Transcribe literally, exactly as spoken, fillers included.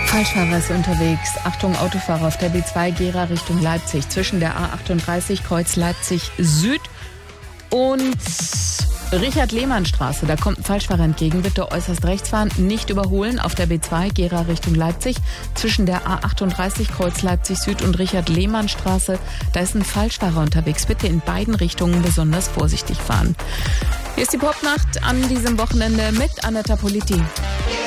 Falschfahrer ist unterwegs. Achtung, Autofahrer auf der B zwei Gera Richtung Leipzig. Zwischen der A achtunddreißig Kreuz Leipzig Süd und Richard-Lehmann-Straße. Da kommt ein Falschfahrer entgegen. Bitte äußerst rechts fahren, nicht überholen. Auf der B zwei Gera Richtung Leipzig. Zwischen der A achtunddreißig Kreuz Leipzig Süd und Richard-Lehmann-Straße. Da ist ein Falschfahrer unterwegs. Bitte in beiden Richtungen besonders vorsichtig fahren. Hier ist die Popnacht an diesem Wochenende mit Anetta Politi.